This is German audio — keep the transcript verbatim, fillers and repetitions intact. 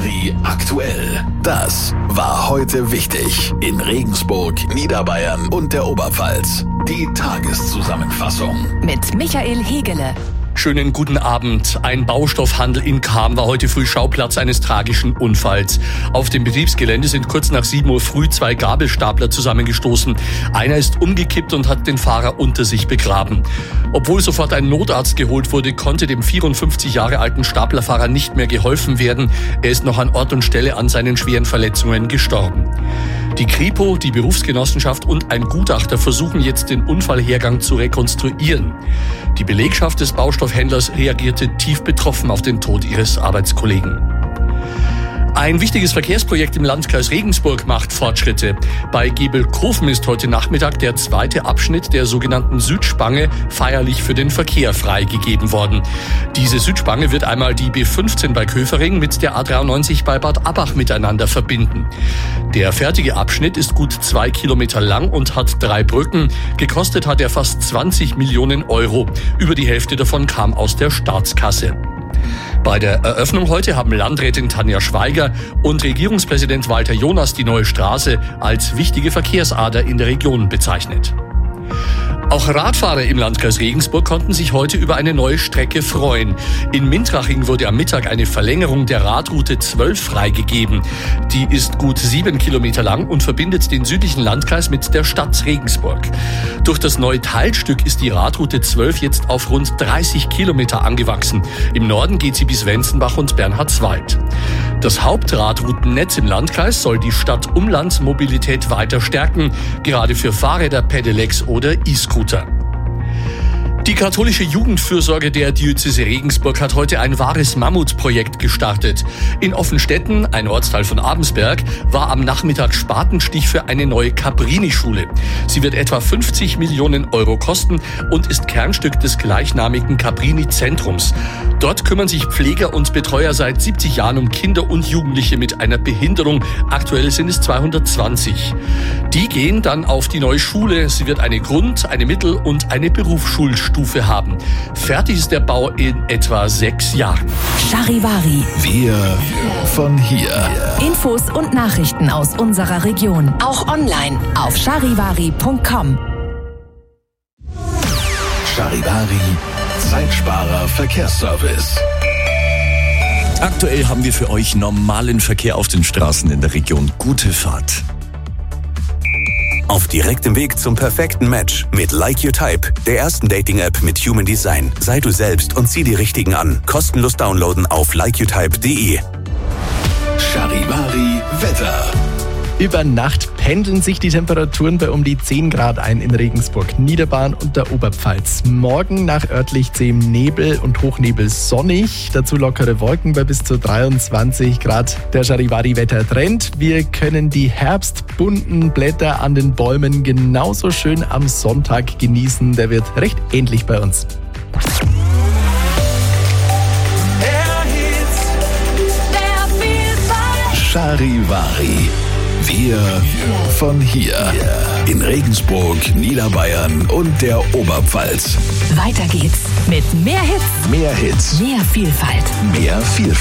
Charivari aktuell. Das war heute wichtig in Regensburg, Niederbayern und der Oberpfalz. Die Tageszusammenfassung mit Michael Hegele. Schönen guten Abend. Ein Baustoffhandel in Cham war heute früh Schauplatz eines tragischen Unfalls. Auf dem Betriebsgelände sind kurz nach sieben Uhr früh zwei Gabelstapler zusammengestoßen. Einer ist umgekippt und hat den Fahrer unter sich begraben. Obwohl sofort ein Notarzt geholt wurde, konnte dem vierundfünfzig Jahre alten Staplerfahrer nicht mehr geholfen werden. Er ist noch an Ort und Stelle an seinen schweren Verletzungen gestorben. Die Kripo, die Berufsgenossenschaft und ein Gutachter versuchen jetzt den Unfallhergang zu rekonstruieren. Die Belegschaft des Baustoffhändlers reagierte tief betroffen auf den Tod ihres Arbeitskollegen. Ein wichtiges Verkehrsprojekt im Landkreis Regensburg macht Fortschritte. Bei Gebelkofen ist heute Nachmittag der zweite Abschnitt der sogenannten Südspange feierlich für den Verkehr freigegeben worden. Diese Südspange wird einmal die B fünfzehn bei Köfering mit der A dreiundneunzig bei Bad Abbach miteinander verbinden. Der fertige Abschnitt ist gut zwei Kilometer lang und hat drei Brücken. Gekostet hat er fast zwanzig Millionen Euro. Über die Hälfte davon kam aus der Staatskasse. Bei der Eröffnung heute haben Landrätin Tanja Schweiger und Regierungspräsident Walter Jonas die neue Straße als wichtige Verkehrsader in der Region bezeichnet. Auch Radfahrer im Landkreis Regensburg konnten sich heute über eine neue Strecke freuen. In Mintraching wurde am Mittag eine Verlängerung der Radroute zwölf freigegeben. Die ist gut sieben Kilometer lang und verbindet den südlichen Landkreis mit der Stadt Regensburg. Durch das neue Teilstück ist die Radroute zwölf jetzt auf rund dreißig Kilometer angewachsen. Im Norden geht sie bis Wenzenbach und Bernhardswald. Das Hauptradroutennetz im Landkreis soll die Stadt-Umland-Mobilität weiter stärken, gerade für Fahrräder, Pedelecs oder E-Scooter. Die katholische Jugendfürsorge der Diözese Regensburg hat heute ein wahres Mammutprojekt gestartet. In Offenstetten, ein Ortsteil von Abensberg, war am Nachmittag Spatenstich für eine neue Cabrini-Schule. Sie wird etwa fünfzig Millionen Euro kosten und ist Kernstück des gleichnamigen Cabrini-Zentrums. Dort kümmern sich Pfleger und Betreuer seit siebzig Jahren um Kinder und Jugendliche mit einer Behinderung. Aktuell sind es zweihundertzwanzig. Die gehen dann auf die neue Schule. Sie wird eine Grund-, eine Mittel- und eine Berufsschulstufe haben. Fertig ist der Bau in etwa sechs Jahren. Charivari. Wir von hier. Infos und Nachrichten aus unserer Region. Auch online auf charivari punkt com. Charivari, Zeitsparer Verkehrsservice. Aktuell haben wir für euch normalen Verkehr auf den Straßen in der Region. Gute Fahrt. Auf direktem Weg zum perfekten Match mit Like Your Type, der ersten Dating-App mit Human Design. Sei du selbst und zieh die Richtigen an. Kostenlos downloaden auf like your type punkt de. Charivari Wetter. Über Nacht pendeln sich die Temperaturen bei um die zehn Grad ein in Regensburg, Niederbayern und der Oberpfalz. Morgen nach örtlich zähem Nebel und Hochnebel sonnig, dazu lockere Wolken bei bis zu dreiundzwanzig Grad. Der Charivari-Wetter-Trend: Wir können die herbstbunten Blätter an den Bäumen genauso schön am Sonntag genießen. Der wird recht ähnlich bei uns. Charivari. Wir von hier. In Regensburg, Niederbayern und der Oberpfalz. Weiter geht's mit mehr Hits, Mehr Hits, mehr Vielfalt. mehr Vielfalt.